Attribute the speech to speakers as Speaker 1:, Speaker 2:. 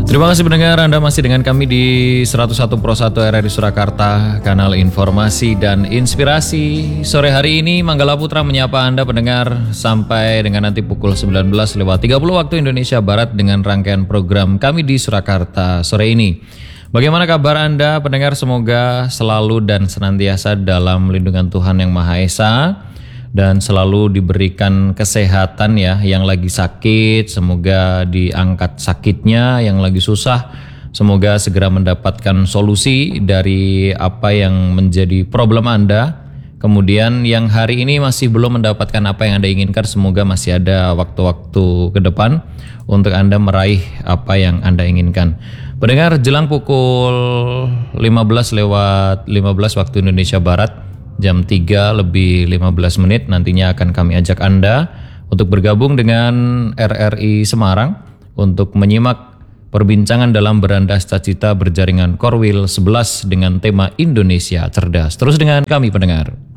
Speaker 1: Terima kasih pendengar, Anda masih dengan kami di 101 Pro 1 RRI Surakarta, kanal informasi dan inspirasi. Sore hari ini Manggala Putra menyapa Anda pendengar sampai dengan nanti pukul 19.30 waktu Indonesia Barat dengan rangkaian program kami di Surakarta sore ini. Bagaimana kabar Anda pendengar? Semoga selalu dan senantiasa dalam lindungan Tuhan Yang Maha Esa dan selalu diberikan kesehatan ya. Yang lagi sakit semoga diangkat sakitnya, yang lagi susah semoga segera mendapatkan solusi dari apa yang menjadi problem Anda. Kemudian yang hari ini masih belum mendapatkan apa yang Anda inginkan, semoga masih ada waktu-waktu ke depan untuk Anda meraih apa yang Anda inginkan. Pendengar, jelang pukul 15:15 waktu Indonesia Barat, jam 3:15 nantinya akan kami ajak Anda untuk bergabung dengan RRI Semarang untuk menyimak perbincangan dalam Beranda Cita-Cita Berjaringan Korwil 11 dengan tema Indonesia Cerdas. Terus dengan kami pendengar.